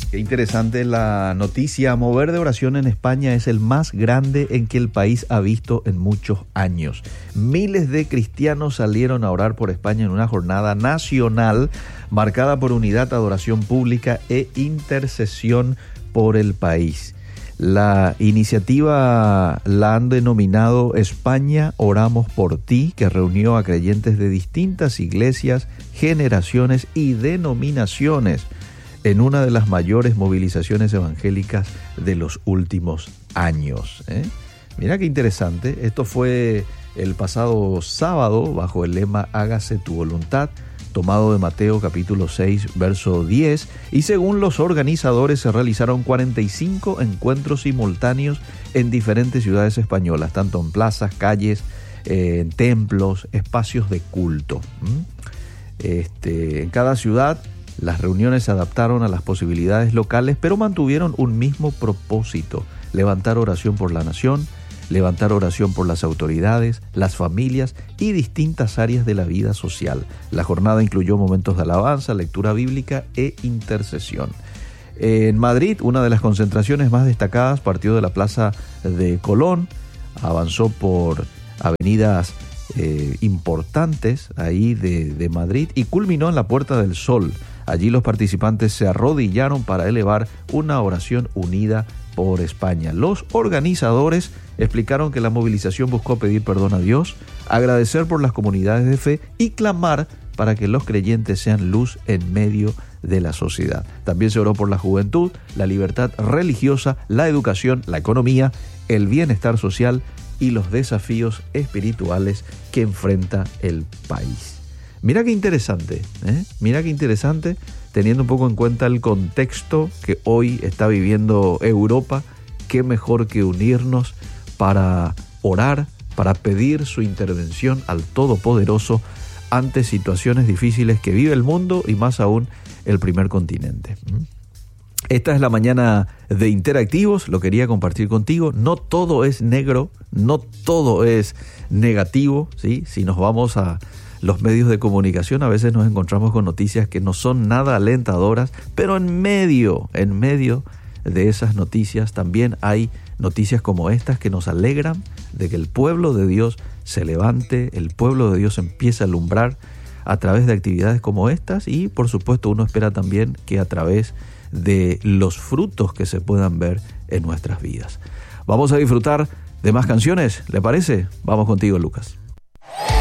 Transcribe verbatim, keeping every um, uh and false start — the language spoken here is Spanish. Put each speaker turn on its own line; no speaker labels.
Qué interesante la noticia. Mover de oración en España es el más grande en que el país ha visto en muchos años. Miles de cristianos salieron a orar por España en una jornada nacional marcada por unidad, adoración pública e intercesión por el país. La iniciativa la han denominado España Oramos por Ti, que reunió a creyentes de distintas iglesias, generaciones y denominaciones en una de las mayores movilizaciones evangélicas de los últimos años. ¿eh? Mira qué interesante. Esto fue el pasado sábado bajo el lema Hágase tu voluntad, tomado de Mateo capítulo seis, verso diez, y según los organizadores se realizaron cuarenta y cinco encuentros simultáneos en diferentes ciudades españolas, tanto en plazas, calles, eh, en templos, espacios de culto. ¿Mm? Este, en cada ciudad las reuniones se adaptaron a las posibilidades locales, pero mantuvieron un mismo propósito: levantar oración por la nación, levantar oración por las autoridades, las familias y distintas áreas de la vida social. La jornada incluyó momentos de alabanza, lectura bíblica e intercesión. En Madrid, una de las concentraciones más destacadas partió de la Plaza de Colón, avanzó por avenidas eh, importantes ahí de, de Madrid y culminó en la Puerta del Sol. Allí los participantes se arrodillaron para elevar una oración unida por España. Los organizadores explicaron que la movilización buscó pedir perdón a Dios, agradecer por las comunidades de fe y clamar para que los creyentes sean luz en medio de la sociedad. También se oró por la juventud, la libertad religiosa, la educación, la economía, el bienestar social y los desafíos espirituales que enfrenta el país. Mira qué interesante, ¿eh? Mira qué interesante, teniendo un poco en cuenta el contexto que hoy está viviendo Europa. Qué mejor que unirnos para orar, para pedir su intervención al Todopoderoso ante situaciones difíciles que vive el mundo y más aún el primer continente. Esta es la mañana de Interactivos, lo quería compartir contigo. No todo es negro, no todo es negativo, ¿sí? Si nos vamos a los medios de comunicación, a veces nos encontramos con noticias que no son nada alentadoras, pero en medio, en medio de esas noticias también hay noticias como estas que nos alegran de que el pueblo de Dios se levante, el pueblo de Dios empiece a alumbrar a través de actividades como estas, y por supuesto uno espera también que a través de los frutos que se puedan ver en nuestras vidas. Vamos a disfrutar de más canciones, ¿le parece? Vamos contigo, Lucas.